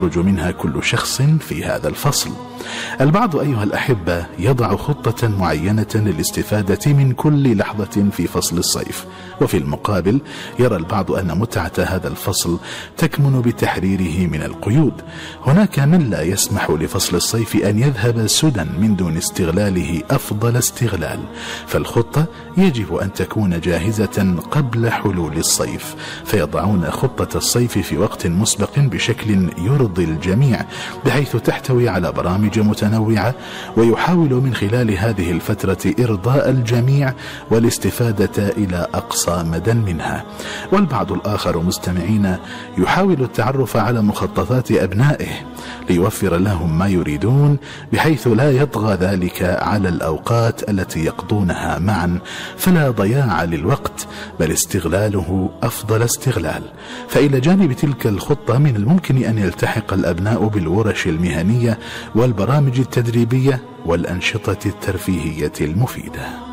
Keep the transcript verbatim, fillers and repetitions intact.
يخرج منها كل شخص في هذا الفصل. البعض أيها الأحبة يضع خطة معينة للاستفادة من كل لحظة في فصل الصيف، وفي المقابل يرى البعض أن متعة هذا الفصل تكمن بتحريره من القيود. هناك من لا يسمح لفصل الصيف أن يذهب سدى من دون استغلاله أفضل استغلال، فالخطة يجب أن تكون جاهزة قبل حلول الصيف، فيضعون خطة الصيف في وقت مسبق بشكل يرضي الجميع، بحيث تحتوي على برامج متنوعة، ويحاول من خلال هذه الفترة إرضاء الجميع والاستفادة إلى أقصى مدى منها. والبعض الآخر مستمعين يحاول التعرف على مخططات أبنائه ليوفر لهم ما يريدون، بحيث لا يطغى ذلك على الأوقات التي يقضونها معا، فلا ضياع للوقت بل استغلاله أفضل استغلال. فإلى جانب تلك الخطة من الممكن أن يلتحق الأبناء بالورش المهنية والبرامج التدريبية والأنشطة الترفيهية المفيدة.